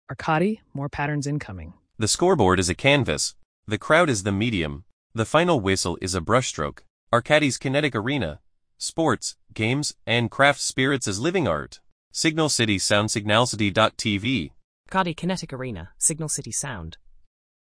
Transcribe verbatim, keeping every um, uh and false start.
Arcadi, more patterns incoming. The scoreboard is a canvas. The crowd is the medium. The final whistle is a brushstroke. Arcadi's kinetic arena. Sports, games, and craft spirits as living art. Signal City Sound Signalcity dot T V. Arcadi Kinetic Arena, Signal City Sound.